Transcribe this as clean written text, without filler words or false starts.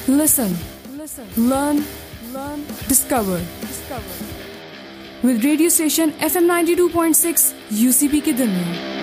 Listen, learn, discover. With radio station FM 92.6 UCP की दुनिया.